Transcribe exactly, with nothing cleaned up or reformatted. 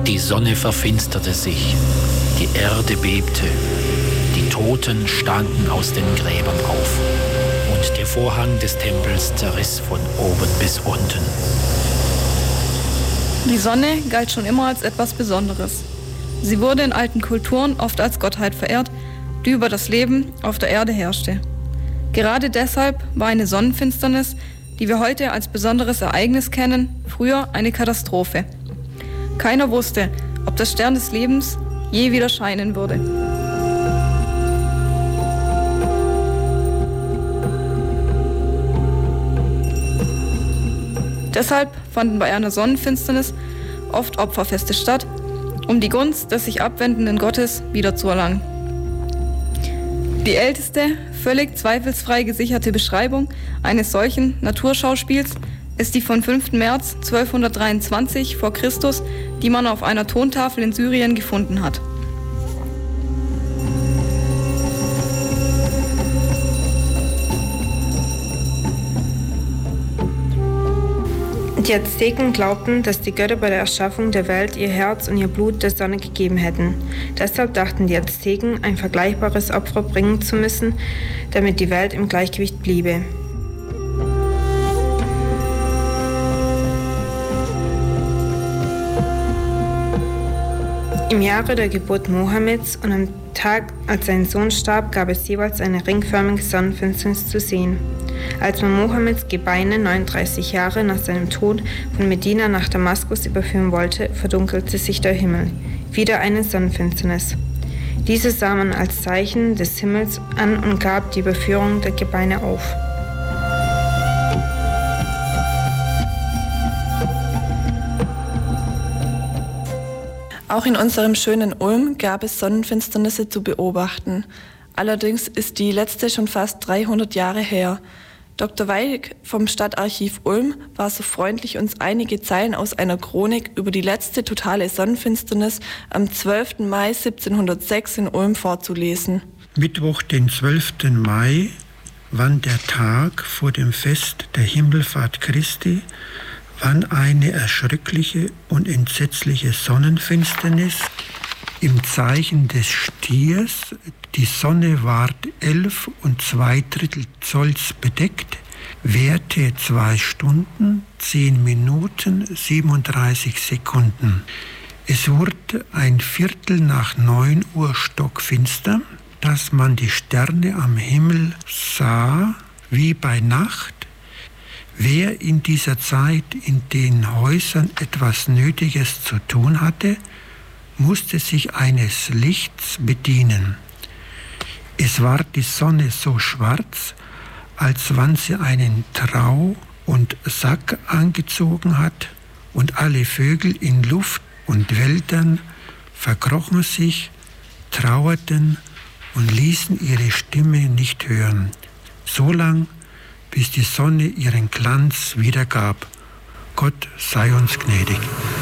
Die Sonne verfinsterte sich, die Erde bebte, die Toten standen aus den Gräbern auf und der Vorhang des Tempels zerriss von oben bis unten. Die Sonne galt schon immer als etwas Besonderes. Sie wurde in alten Kulturen oft als Gottheit verehrt, die über das Leben auf der Erde herrschte. Gerade deshalb war eine Sonnenfinsternis, die wir heute als besonderes Ereignis kennen, früher eine Katastrophe. Keiner wusste, ob der Stern des Lebens je wieder scheinen würde. Deshalb fanden bei einer Sonnenfinsternis oft Opferfeste statt, um die Gunst des sich abwendenden Gottes wiederzuerlangen. Die älteste, völlig zweifelsfrei gesicherte Beschreibung eines solchen Naturschauspiels ist die vom fünften März zwölfhundertdreiundzwanzig vor Christus, die man auf einer Tontafel in Syrien gefunden hat. Die Azteken glaubten, dass die Götter bei der Erschaffung der Welt ihr Herz und ihr Blut der Sonne gegeben hätten. Deshalb dachten die Azteken, ein vergleichbares Opfer bringen zu müssen, damit die Welt im Gleichgewicht bliebe. Im Jahre der Geburt Mohammeds und am Tag, als sein Sohn starb, gab es jeweils eine ringförmige Sonnenfinsternis zu sehen. Als man Mohammeds Gebeine neununddreißig Jahre nach seinem Tod von Medina nach Damaskus überführen wollte, verdunkelte sich der Himmel. Wieder eine Sonnenfinsternis. Diese sah man als Zeichen des Himmels an und gab die Überführung der Gebeine auf. Auch in unserem schönen Ulm gab es Sonnenfinsternisse zu beobachten. Allerdings ist die letzte schon fast dreihundert Jahre her. Doktor Weig vom Stadtarchiv Ulm war so freundlich, uns einige Zeilen aus einer Chronik über die letzte totale Sonnenfinsternis am zwölften Mai siebzehnhundertsechs in Ulm vorzulesen. Mittwoch, den zwölften Mai, wann der Tag vor dem Fest der Himmelfahrt Christi, wann eine erschröckliche und entsetzliche Sonnenfinsternis im Zeichen des Stiers. Die Sonne ward elf und zwei Drittel Zolls bedeckt, währte zwei Stunden, zehn Minuten, siebenunddreißig Sekunden. Es wurde ein Viertel nach neun Uhr stockfinster, dass man die Sterne am Himmel sah wie bei Nacht. Wer in dieser Zeit in den Häusern etwas Nötiges zu tun hatte, musste sich eines Lichts bedienen. Es war die Sonne so schwarz, als wenn sie einen Trau und Sack angezogen hat, und alle Vögel in Luft und Wäldern verkrochen sich, trauerten und ließen ihre Stimme nicht hören, so lang, bis die Sonne ihren Glanz wiedergab. Gott sei uns gnädig.